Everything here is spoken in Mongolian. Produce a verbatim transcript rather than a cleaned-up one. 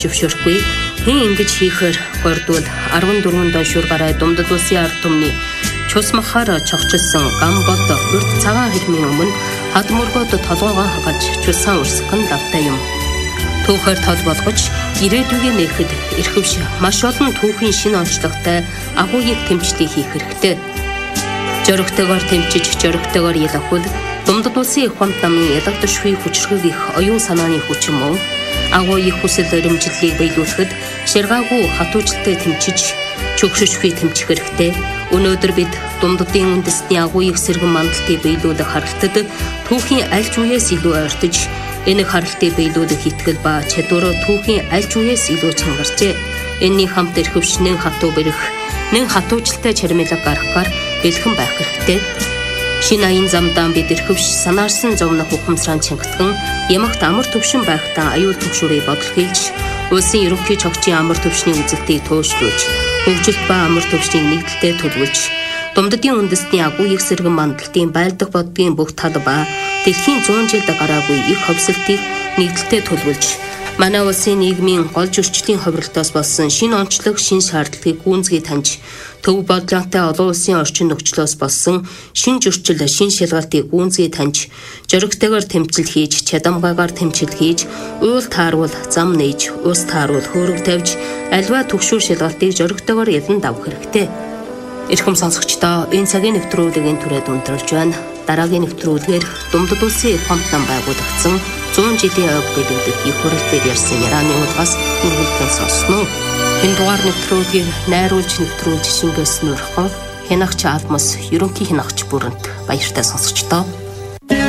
зөвшөөрөхгүй. Хэн ингэж хийхээр гордвол арван дөрвөн доншуур гараа Думдад улсын ард түмний чус махаар чогчилсан гам болд урд цагаан хэлмийн өмнө хад мөргөөд толгоогоо хагаж чусаа урсган давтай юм. Түүхээр тол болгож ирээдүгээ нээхэд эрхвш маш олон түүхийн шинэ онцлогтой агууйг тэмцдэг хийх хэрэгтэй. Жорогтойгоор тэмчиж жорогтойгоор ялахвал Думдад улсын их хамт намын ялагдашгүй хүчрхэг их оюун санааны хүч мөн агуу их хүсэл өрөмжлөлийг биелүүлэхэд ширгаагүй хатуужилттай тэмчиж чөгшөшгүй тэмчих хэрэгтэй. Өнөөдөр бид Думдадын үндэсний агуу их сэргэн мандалтыг биелүүлэх харалтад түүхийн аль ч үеэс илүү ойртож энэ харалтыг биелүүлэх итгэл ба чадвар түүхийн аль ч үеэс илүү чангарчээ. Энэний хамт эрхвш нэн хатуу бэрх, нэн хатуужилттай чармилга гаргахаар бэлхэн байх хэрэгтэй. Шинэ аян замдаа бид эрхвш санаарсан зовнох ухамсараа чангатган ямагт амар төвшин байхдаа аюул төвшөрийг бодлохилж улсын ерөнхий чогчийн амар төвшний үзэлтийг туушруулж хөгжилт ба амар төвшнийг нэгдэлтэй төлөвлөж Думдадын үндэстний агуу их сэргэн мандалтын байлдах бодгийн бүх тал ба дэлхийн зуун жилд гараагүй их хөвсөлтийг нэгдэлтэй төлөвлөж манай улсын нийгмийн гол зөрчлийн ховролтоос болсон шинэ онцлог шинэ шаардлагыг гүнзгий таньж төв бодлоготой олон улсын орчин нөхцлөөс болсон шинэ зөрчил шинэ шалгалтыг гүнзгий таньж жорогтойгоор тэмцэл хийж чадамгаагаар тэмцэл хийж уул тааруул зам нээж ус тааруул хөөрөг тавьж альва төгшүүр шалгалтыг жорогтойгоор ялан давах хэрэгтэй. Эрхэм сонсогчдоо энэ цагийн нэвтрүүлгийн түрээд өндөрлж байна. Дараагийн нэвтрүүлгээр Думдад улсын их хамт нам байгуулагдсан зуун жилийн ойг билэгдэх их хурлаар ярьсан ярианы улгаас үргэлжлэн сонсноо. Энэ дугаар нэвтрүүлгийг найруулж нэвтрүүлж шингээс нөрхөн хянагч Алмас ерөнхий хянагч бүрэнт баяртай сонсогчдоо.